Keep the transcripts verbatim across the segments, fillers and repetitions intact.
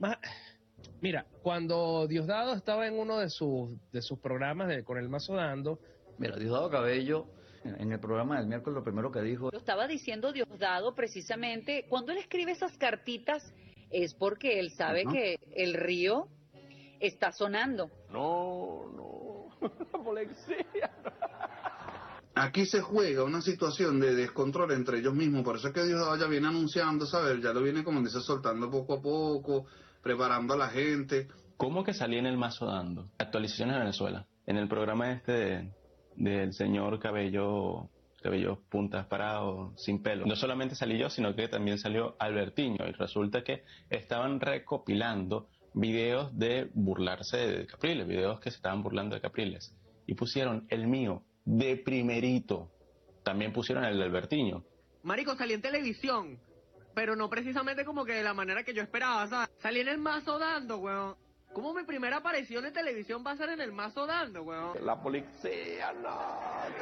Más, mira, cuando Diosdado estaba en uno de sus de sus programas de Con el Mazo Dando. Mira, Diosdado Cabello, en el programa del miércoles, lo primero que dijo... Lo estaba diciendo Diosdado precisamente, cuando él escribe esas cartitas es porque él sabe uh-huh. que el río está sonando. No, no, la policía. Aquí se juega una situación de descontrol entre ellos mismos, por eso es que Diosdado ya viene anunciando, ¿sabes? Ya lo viene, como dice, soltando poco a poco, preparando a la gente. ¿Cómo que salí en el Mazo Dando? Actualizaciones de Venezuela. En el programa este de, del señor Cabello, Cabello puntas parados, sin pelo. No solamente salí yo, sino que también salió Albertiño. Y resulta que estaban recopilando videos de burlarse de Capriles, videos que se estaban burlando de Capriles. Y pusieron el mío. De primerito. También pusieron el de Albertiño. Marico, salí en televisión, pero no precisamente como que de la manera que yo esperaba, ¿sabes? Salí en el Mazo Dando, weón. ¿Cómo mi primera aparición en televisión va a ser en el Mazo Dando, weón? La policía, no.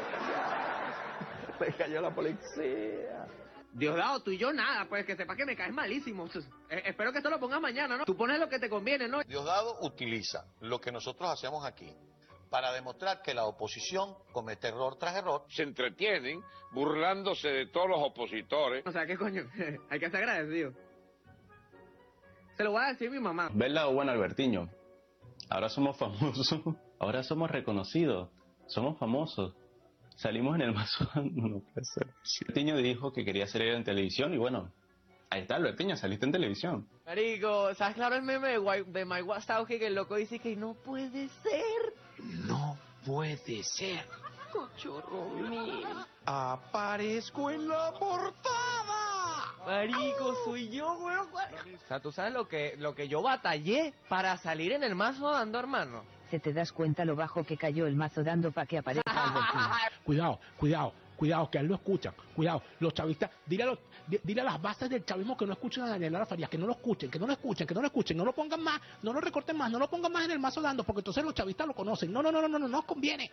Me cayó la policía. Diosdado, tú y yo nada, pues que sepas que me caes malísimo. Eh, espero que esto lo pongas mañana, ¿no? Tú pones lo que te conviene, ¿no? Diosdado utiliza lo que nosotros hacemos aquí para demostrar que la oposición comete error tras error. Se entretienen burlándose de todos los opositores. O sea, ¿qué coño? Hay que estar agradecido. Se lo voy a decir a mi mamá. Ve el lado bueno, Albertiño. Ahora somos famosos. Ahora somos reconocidos. Somos famosos. Salimos en el Mazo Dando. No puede ser. Albertiño dijo que quería salir en televisión y bueno, ahí está, Albertiño, saliste en televisión. Marico, ¿sabes claro el meme de, de Mike Wazowski que el loco dice que no puede ser? No puede ser. Cochorro mío. Aparezco en la portada. Marico, soy yo, weón. O sea, tú sabes lo que, lo que yo batallé para salir en el Mazo Dando, hermano. ¿Se te das cuenta lo bajo que cayó el Mazo Dando para que aparezca Albertiño? Cuidado, cuidado. Cuidado, que a él lo escuchan. Cuidado, los chavistas, dile a, los, dile a las bases del chavismo que no escuchen a Daniel Lara Farías, que no lo escuchen, que no lo escuchen, que no lo escuchen, no lo pongan más, no lo recorten más, no lo pongan más en el Mazo Dando, porque entonces los chavistas lo conocen. No, no, no, no, no, no, no conviene.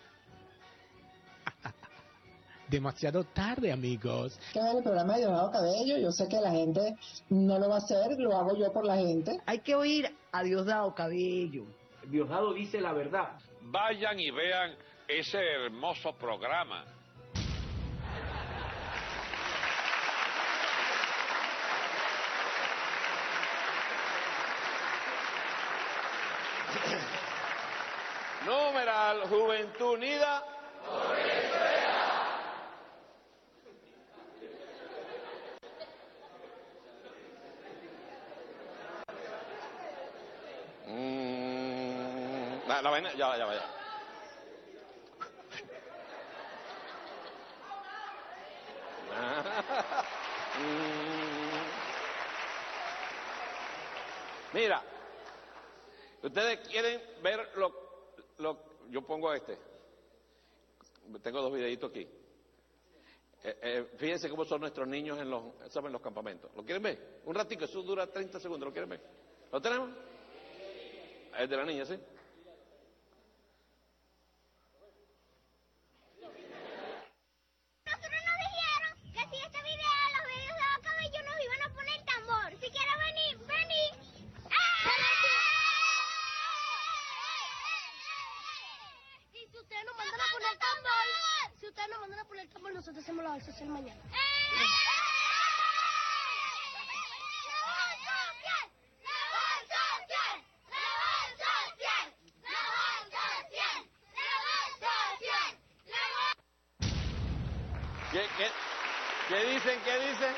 Demasiado tarde, amigos. Que ver el programa de Diosdado Cabello, yo sé que la gente no lo va a hacer, lo hago yo por la gente. Hay que oír a Diosdado Cabello. Diosdado dice la verdad. Vayan y vean ese hermoso programa. Numeral Juventud Unida. Mm, la, la vaina, ya, ya, ya. Mira, ustedes quieren ver lo, lo, yo pongo este, tengo dos videitos aquí. Eh, eh, fíjense cómo son nuestros niños en los, ¿saben? Los campamentos. ¿Lo quieren ver? Un ratico, eso dura treinta segundos, ¿lo quieren ver? ¿Lo tenemos? Es de la niña, ¿sí? Nosotros nos dijeron que si este video, los videos de Diosdado Cabello nos iban a poner tambor. Si quieres venir, vení. Y si ustedes nos mandan a poner tambor, si ustedes nos mandan a poner tambor, nosotros hacemos la balsa el mañana. ¿Qué, qué, qué dicen? ¿Qué dicen?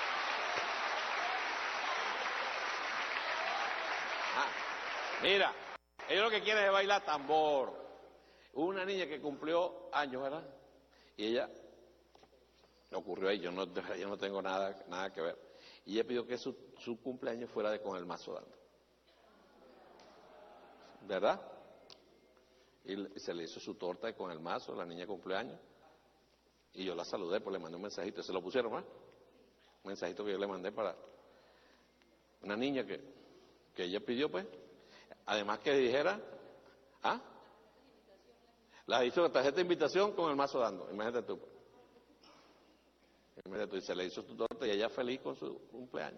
Ah, mira, ellos lo que quieren es bailar tambor. Hubo una niña que cumplió años, ¿verdad? Y ella, le ocurrió ahí, yo no, yo no tengo nada, nada que ver. Y ella pidió que su, su cumpleaños fuera de Con el Mazo Dando. ¿Verdad? Y se le hizo su torta de Con el Mazo, la niña cumpleaños. Y yo la saludé, pues le mandé un mensajito. ¿Se lo pusieron, ¿no? Un mensajito que yo le mandé para una niña que, que ella pidió, pues. Además que dijera, ¿ah? La hizo la tarjeta de invitación con el Mazo Dando. Imagínate tú. Pues. Imagínate tú. Y se le hizo su torta y ella feliz con su cumpleaños.